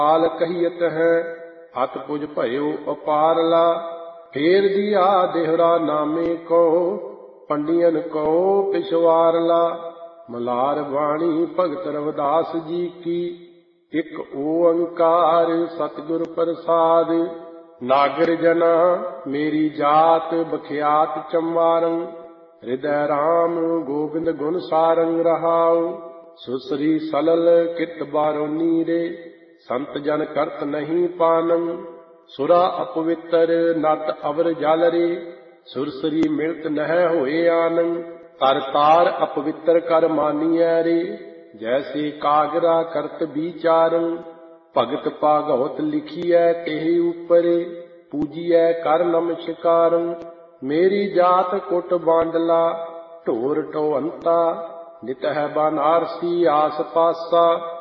ਕਾਲ ਕਹੀਤ ਹੈ ਅਤ ਪੁਜ ਭਇਓ ਅਪਾਰਲਾ। ਫੇਰ ਦੀਆ ਦੇਹਰਾ ਨਾਮੇ ਕੋ ਪੰਡੀਅਨ ਕੋ ਪਿਛਵਾਰਲਾ। ਮਲਾਰ ਬਾਣੀ ਭਗਤ ਰਵਿਦਾਸ ਜੀ ਕੀ ਇਕ ਓੰਕਾਰ ਸਤਿਗੁਰ ਪ੍ਰਸਾਦ। ਨਾਗਰ ਜਨਾ ਮੇਰੀ ਜਾਤ ਬਖਿਆਤ ਚੰਵਾਰੰ ਹਿਰਦੈ ਰਾਮ ਗੋਬਿੰਦ ਗੁਣ ਸਾਰੰਗ ਰਹਾਉ। ਸੁਸਰੀ ਸਲਲ ਕਿਤ ਬਾਰੋਨੀ ਰੇ ਸੰਤ ਜਨ ਕਰਤ ਨਹੀਂ ਪਾਨੰ। ਸੁਰਾ ਅਪਵਿੱਤਰ ਨਤ ਅਵਰ ਜਲ ਰੇ ਸੁਰਸਰੀ ਮਿਲਤ ਨਹਿ ਹੋਏ ਆਨੰ। ਕਰ ਤਾਰ ਅਪਵਿੱਤਰ ਕਰ ਮਾਨੀਐ ਰੇ ਜੈਸੇ ਕਾਗਰਾ ਕਰਤ ਵਿਚਾਰੰ। ਭਗਤ ਭਾਗਵਤ ਲਿਖੀਐ ਤੇਹਿ ਉਪਰੇ ਪੂਜੀਐ ਕਰ ਨਮਸਕਾਰੰ। ਮੇਰੀ ਜਾਤ ਕੁਟ ਬਾਂਡਲਾ ਢੋਰ ਢੋਅੰਤਾ ਨਿਤ ਹੈ ਬਨਾਰਸੀ ਆਸ ਪਾਸਾ।